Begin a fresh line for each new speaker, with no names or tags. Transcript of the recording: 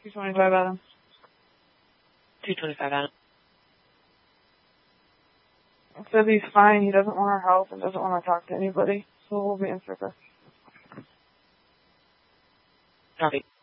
$225 Adam.
$225 Adam.
Says he's fine. He doesn't want our help and doesn't want to talk to anybody. So we'll be in for this.
Copy.